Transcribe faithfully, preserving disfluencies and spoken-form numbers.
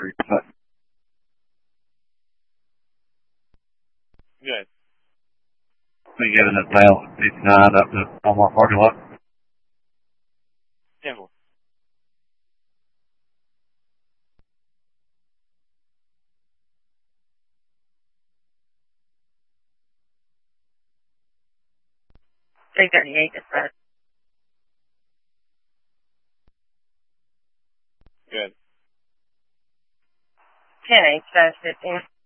three percent. Good. We get in the tail, fifty-nine up to Walmart parking lot. ten four. three thirty-eight, dispatch. Good. ten eight, dash fifteen.